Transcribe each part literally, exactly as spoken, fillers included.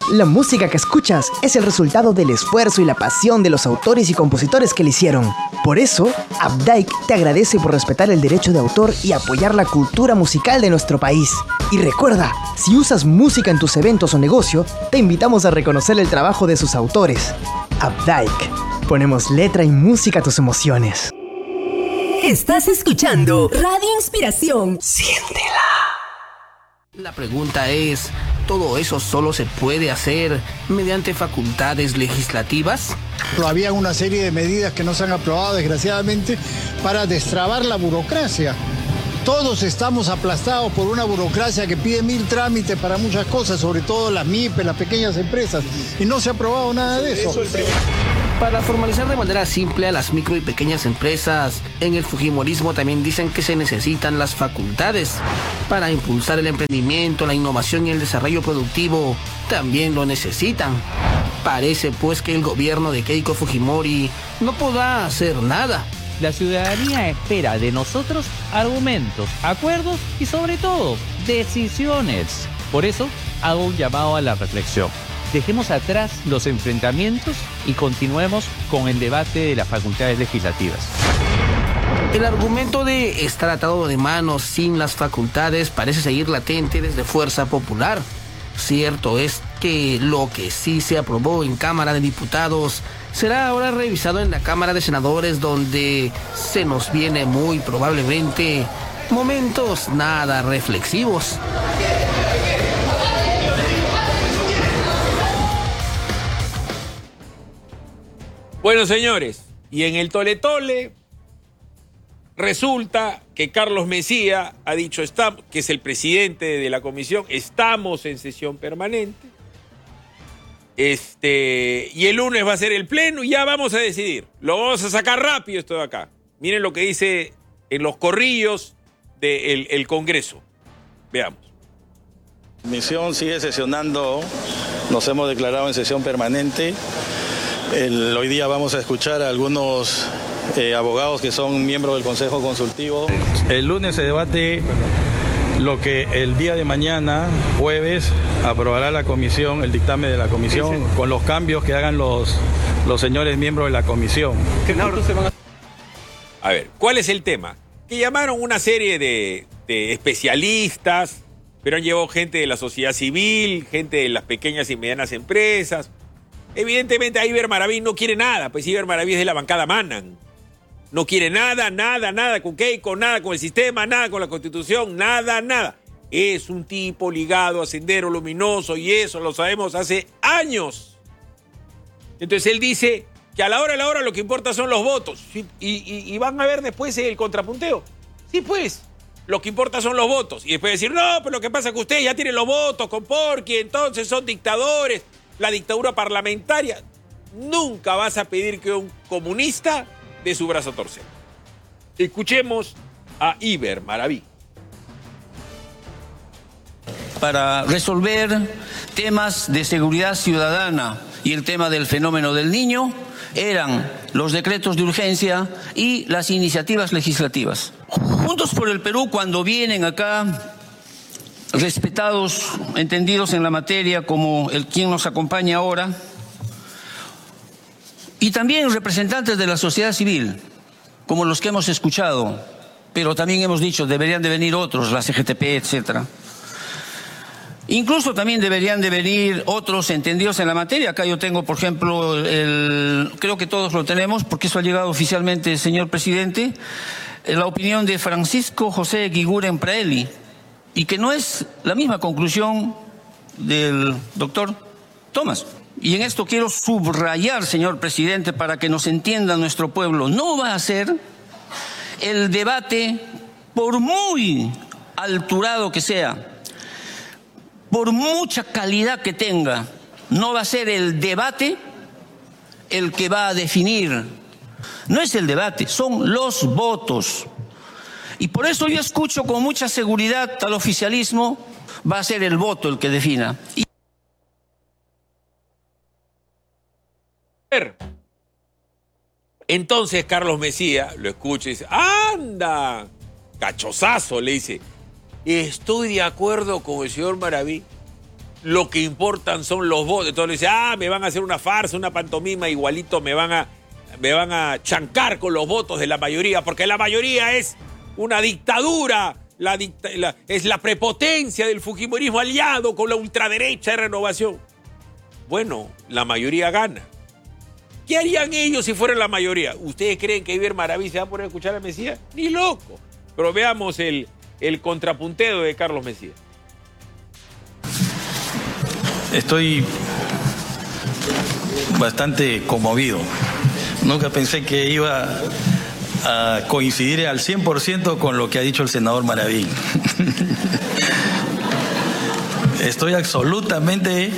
La música que escuchas es el resultado del esfuerzo y la pasión de los autores y compositores que la hicieron. Por eso, Updike te agradece por respetar el derecho de autor y apoyar la cultura musical de nuestro país. Y recuerda, si usas música en tus eventos o negocio, te invitamos a reconocer el trabajo de sus autores. Updike. Ponemos letra y música a tus emociones. Estás escuchando Radio Inspiración. Siéntela. La pregunta es, ¿todo eso solo se puede hacer mediante facultades legislativas? Había una serie de medidas que no se han aprobado, desgraciadamente, para destrabar la burocracia. Todos estamos aplastados por una burocracia que pide mil trámites para muchas cosas, sobre todo las M I P E, las pequeñas empresas, y no se ha aprobado nada de eso. Para formalizar de manera simple a las micro y pequeñas empresas, en el fujimorismo también dicen que se necesitan las facultades. Para impulsar el emprendimiento, la innovación y el desarrollo productivo, también lo necesitan. Parece pues que el gobierno de Keiko Fujimori no podrá hacer nada. La ciudadanía espera de nosotros argumentos, acuerdos y sobre todo, decisiones. Por eso, hago un llamado a la reflexión. Dejemos atrás los enfrentamientos y continuemos con el debate de las facultades legislativas. El argumento de estar atado de manos sin las facultades parece seguir latente desde Fuerza Popular. Cierto es que lo que sí se aprobó en Cámara de Diputados será ahora revisado en la Cámara de Senadores, donde se nos viene muy probablemente momentos nada reflexivos. Bueno, señores, y en el tole tole resulta que Carlos Messía ha dicho, está, que es el presidente de la comisión, estamos en sesión permanente, este, y el lunes va a ser el pleno y ya vamos a decidir. Lo vamos a sacar rápido esto de acá. Miren lo que dice en los corrillos del el Congreso. Veamos. La comisión sigue sesionando, nos hemos declarado en sesión permanente. El, hoy día vamos a escuchar a algunos eh, abogados que son miembros del Consejo Consultivo. El lunes se debate lo que el día de mañana, jueves, aprobará la comisión, el dictamen de la comisión, sí, sí, con los cambios que hagan los, los señores miembros de la comisión. A ver, ¿cuál es el tema? Que llamaron una serie de, de especialistas, pero han llevado gente de la sociedad civil, gente de las pequeñas y medianas empresas. Evidentemente, Iber Maraví no quiere nada, pues Iber Maraví es de la bancada Manan. No quiere nada, nada, nada con Keiko, nada con el sistema, nada con la Constitución, nada, nada. Es un tipo ligado a Sendero Luminoso y eso lo sabemos hace años. Entonces él dice que a la hora de la hora lo que importa son los votos. Y, y, y van a ver después el contrapunteo. Sí, pues, lo que importa son los votos. Y después decir, no, pero lo que pasa es que ustedes ya tienen los votos con Porqui, entonces son dictadores. La dictadura parlamentaria. Nunca vas a pedir que un comunista dé su brazo a torcer. Escuchemos a Iber Maraví. Para resolver temas de seguridad ciudadana y el tema del fenómeno del Niño eran los decretos de urgencia y las iniciativas legislativas. Juntos por el Perú, cuando vienen acá respetados, entendidos en la materia, como el quien nos acompaña ahora, y también representantes de la sociedad civil, como los que hemos escuchado, pero también hemos dicho, deberían de venir otros, la C G T P, etcétera. Incluso también deberían de venir otros entendidos en la materia. Acá yo tengo, por ejemplo, el, creo que todos lo tenemos, porque eso ha llegado oficialmente, señor presidente, la opinión de Francisco José Guiguren Praeli, y que no es la misma conclusión del doctor Tomás. Y en esto quiero subrayar, señor presidente, para que nos entienda nuestro pueblo, no va a ser el debate, por muy alturado que sea, por mucha calidad que tenga, no va a ser el debate el que va a definir. No es el debate, son los votos. Y por eso yo escucho con mucha seguridad al oficialismo, va a ser el voto el que defina. Y... Entonces Carlos Messía lo escucha y dice, ¡anda! Cachozazo, le dice. Estoy de acuerdo con el señor Maraví. lo que importan son los votos. Entonces le dice, ah, me van a hacer una farsa, una pantomima, igualito me van a, me van a chancar con los votos de la mayoría, porque la mayoría es una dictadura, la dicta, la, es la prepotencia del fujimorismo aliado con la ultraderecha de Renovación. Bueno, la mayoría gana. ¿Qué harían ellos si fueran la mayoría? ¿Ustedes creen que Iber Maraví se va a poner a escuchar a Mesías? Ni loco. Pero veamos el, el contrapunteo de Carlos Mesías. Estoy bastante conmovido. Nunca pensé que iba a coincidir al cien por ciento con lo que ha dicho el senador Maraví. Estoy absolutamente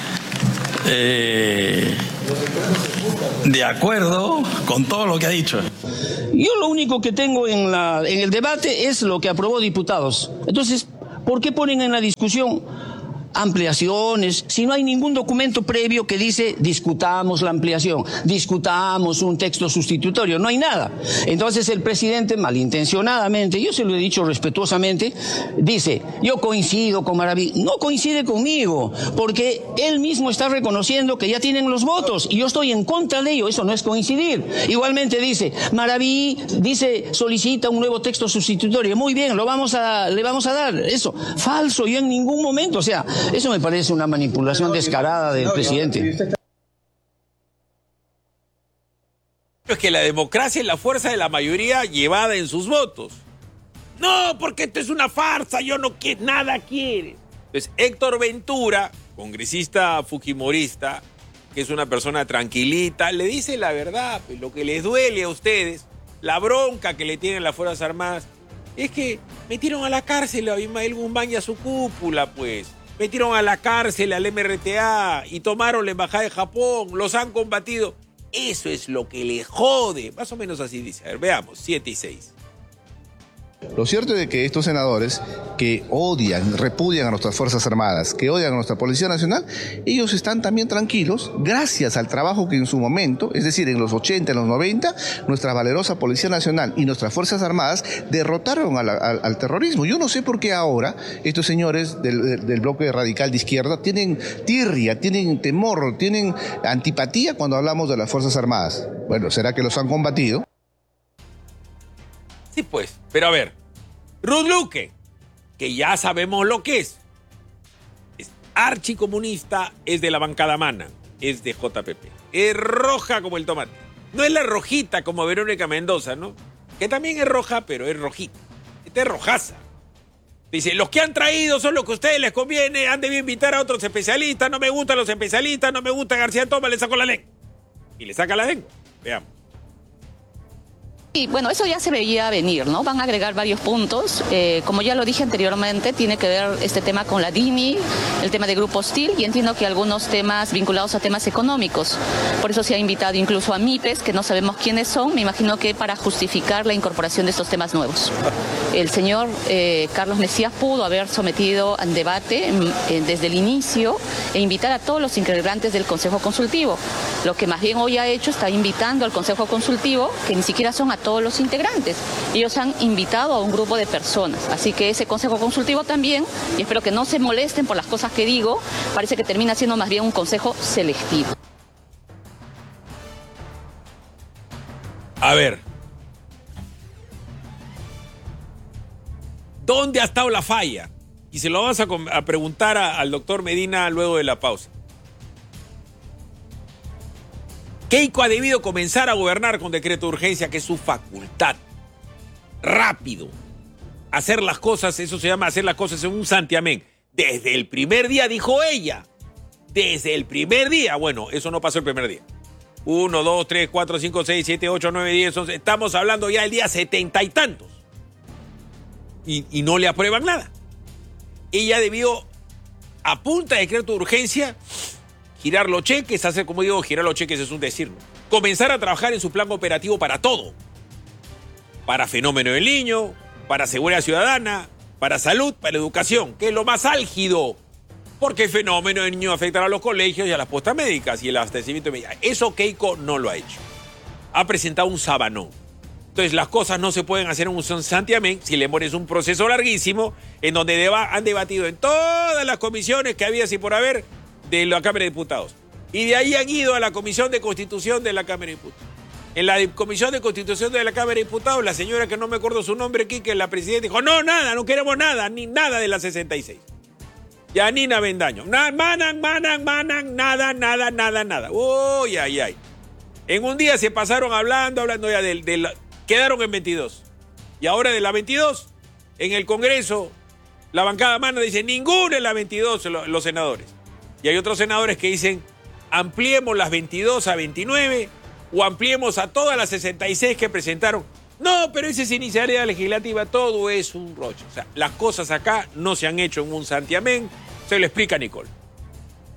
eh, de acuerdo con todo lo que ha dicho. Yo lo único que tengo en, la, en el debate es lo que aprobó diputados. Entonces, ¿por qué ponen en la discusión ampliaciones, si no hay ningún documento previo que dice discutamos la ampliación, discutamos un texto sustitutorio? No hay nada. Entonces el presidente malintencionadamente, yo se lo he dicho respetuosamente, dice, yo coincido con Maraví. No coincide conmigo, porque él mismo está reconociendo que ya tienen los votos y yo estoy en contra de ello. Eso no es coincidir. Igualmente dice, Maraví dice, solicita un nuevo texto sustitutorio. Muy bien, lo vamos a, le vamos a dar. Eso, falso, yo en ningún momento, o sea, eso me parece una manipulación descarada del presidente. Es que la democracia es la fuerza de la mayoría llevada en sus votos. No, porque esto es una farsa, yo no quiero, nada quiere. Entonces, Héctor Ventura, congresista fujimorista, que es una persona tranquilita, le dice la verdad, pues, lo que les duele a ustedes, la bronca que le tienen las Fuerzas Armadas, es que metieron a la cárcel a Ismael Guzmán y a su cúpula, pues. Metieron a la cárcel al M R T A y tomaron la embajada de Japón, los han combatido. Eso es lo que les jode. Más o menos así dice. A ver, veamos, siete y seis. Lo cierto es que estos senadores que odian, repudian a nuestras Fuerzas Armadas, que odian a nuestra Policía Nacional, ellos están también tranquilos gracias al trabajo que en su momento, es decir, en los ochenta, en los noventa, nuestra valerosa Policía Nacional y nuestras Fuerzas Armadas derrotaron a la, al, al terrorismo. Yo no sé por qué ahora estos señores del, del bloque radical de izquierda tienen tirria, tienen temor, tienen antipatía cuando hablamos de las Fuerzas Armadas. Bueno, ¿será que los han combatido? Sí, pues. Pero a ver, Ruth Luque, que ya sabemos lo que es, es archicomunista, es de la bancada Mana, es de J P P. Es roja como el tomate. No es la rojita como Verónica Mendoza, ¿no? Que también es roja, pero es rojita. Esta es rojaza. Dice, los que han traído son los que a ustedes les conviene, han debido invitar a otros especialistas, no me gustan los especialistas, no me gusta García Toma, le saco la lengua. Y le saca la lengua. Veamos. Y bueno, eso ya se veía venir, ¿no? Van a agregar varios puntos. Eh, como ya lo dije anteriormente, tiene que ver este tema con la D I N I, el tema de Grupo Hostil, y entiendo que algunos temas vinculados a temas económicos. Por eso se ha invitado incluso a MIPES, que no sabemos quiénes son, me imagino que para justificar la incorporación de estos temas nuevos. El señor eh, Carlos Mesías pudo haber sometido al debate eh, desde el inicio e invitar a todos los integrantes del Consejo Consultivo. Lo que más bien hoy ha hecho está invitando al Consejo Consultivo, que ni siquiera son a todos los integrantes. Ellos han invitado a un grupo de personas. Así que ese Consejo Consultivo también, y espero que no se molesten por las cosas que digo, parece que termina siendo más bien un consejo selectivo. A ver. ¿Dónde ha estado la falla? Y se lo vamos a, a preguntar a, al doctor Medina luego de la pausa. Keiko ha debido comenzar a gobernar con decreto de urgencia, que es su facultad. Rápido. Hacer las cosas, eso se llama hacer las cosas en un santiamén. Desde el primer día, dijo ella. Desde el primer día. Bueno, eso no pasó el primer día. Uno, dos, tres, cuatro, cinco, seis, siete, ocho, nueve, diez, once. Estamos hablando ya del día setenta y tantos. Y, y no le aprueban nada. Ella debió, a punta de decreto de urgencia, girar los cheques, hacer, como digo, girar los cheques es un decir, ¿no? Comenzar a trabajar en su plan operativo para todo. Para fenómeno del niño, para seguridad ciudadana, para salud, para educación, que es lo más álgido. Porque el fenómeno del niño afectará a los colegios y a las postas médicas y el abastecimiento de medicamentos. Eso Keiko no lo ha hecho. Ha presentado un sabanón. Entonces las cosas no se pueden hacer en un santiamén si le pones un proceso larguísimo en donde deba, han debatido en todas las comisiones que había, si por haber, de la Cámara de Diputados. Y de ahí han ido a la Comisión de Constitución de la Cámara de Diputados. En la Comisión de Constitución de la Cámara de Diputados, la señora que no me acuerdo su nombre aquí, que es la presidenta, dijo, no, nada, no queremos nada, ni nada de la sesenta y seis. Yanina Bendaño, na, manan, manan, manan, nada, nada, nada, nada. Uy, ay, ay. En un día se pasaron hablando, hablando ya del... del quedaron en veintidós. Y ahora de la veintidós, en el Congreso, la bancada mana dice, ninguna en la veintidós, los, los senadores. Y hay otros senadores que dicen, ampliemos las veintidós a veintinueve o ampliemos a todas las sesenta y seis que presentaron. No, pero esa es iniciativa legislativa, todo es un rollo. O sea, las cosas acá no se han hecho en un santiamén. Se lo explica Nicole.